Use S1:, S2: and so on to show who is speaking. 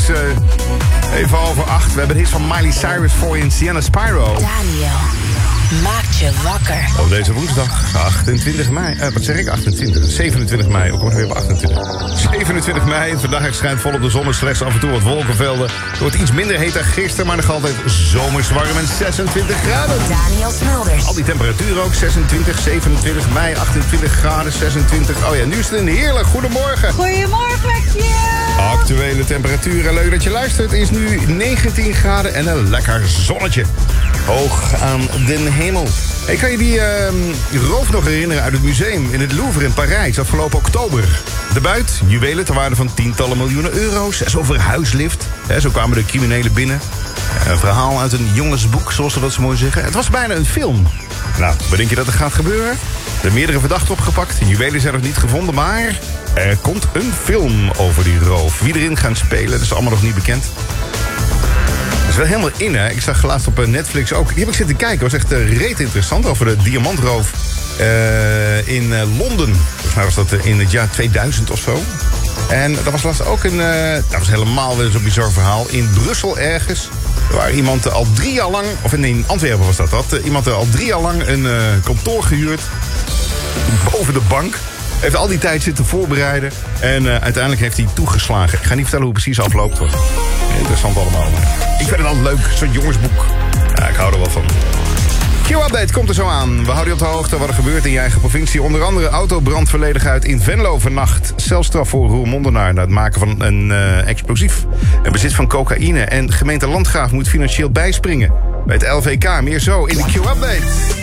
S1: even over 8. We hebben de hits van Miley Cyrus voor je in Sienna Spyro.
S2: Daniel maakt je wakker.
S1: Op deze woensdag, 28 mei. Wat zeg ik? 28? 27 mei. We komen weer op 28. 27 mei. Vandaag schijnt volop de zon. Slechts af en toe wat wolkenvelden. Het wordt iets minder heet dan gisteren, maar nog altijd zomers warm en 26 graden.
S2: Daniel Smulders.
S1: Al die temperaturen ook. 26, 27 mei, 28 graden, 26. Oh ja, nu is het een heerlijk goedemorgen.
S3: Goedemorgen, Mekje.
S1: Actuele temperaturen. Leuk dat je luistert. Het is nu 19 graden en een lekker zonnetje. Hoog aan den hemel. Hey, kan je die roof nog herinneren uit het museum in het Louvre in Parijs afgelopen oktober? De buit, juwelen ter waarde van tientallen miljoenen euro's. Zo'n verhuislift. Zo kwamen de criminelen binnen. Een verhaal uit een jongensboek, zoals ze dat zo mooi zeggen. Het was bijna een film. Nou, wat denk je dat er gaat gebeuren? Er zijn meerdere verdachten opgepakt. De juwelen zijn nog niet gevonden, maar er komt een film over die roof. Wie erin gaat spelen, dat is allemaal nog niet bekend. Dat is wel helemaal in, hè. Ik zag laatst op Netflix ook. Die heb ik zitten kijken. Het was echt reet interessant over de diamantroof in Londen. Volgens mij was dat in het jaar 2000 of zo. En dat was laatst ook een... dat was helemaal weer zo'n bizar verhaal. In Brussel ergens, waar iemand al 3 jaar lang... Of in Antwerpen was dat. Iemand al 3 jaar lang een kantoor gehuurd. Boven de bank. Heeft al die tijd zitten voorbereiden. En uiteindelijk heeft hij toegeslagen. Ik ga niet vertellen hoe het precies afloopt, hoor. Interessant allemaal. Ik vind het altijd leuk, zo'n jongensboek. Ja, ik hou er wel van. Q-update komt er zo aan. We houden je op de hoogte wat er gebeurt in je eigen provincie. Onder andere autobrand verledigheid in Venlo vannacht. Celstraf voor Roermondenaar na het maken van een explosief. En bezit van cocaïne. En gemeente Landgraaf moet financieel bijspringen. Bij het LVK, meer zo in de Q-update.